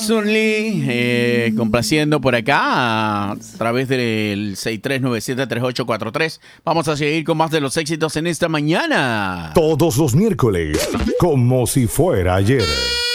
Sun Lee, complaciendo por acá a través del 63973843. Vamos a seguir con más de los éxitos en esta mañana. Todos los miércoles, como si fuera ayer.